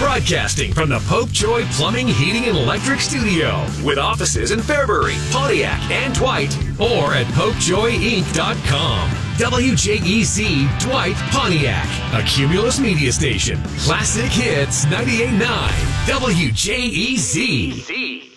Broadcasting from the Pope Joy Plumbing, Heating, and Electric Studio. With offices in Fairbury, Pontiac, and Dwight. Or at PopeJoyInc.com. WJEZ Dwight, Pontiac. A Cumulus media station. Classic Hits 98.9. WJEZ.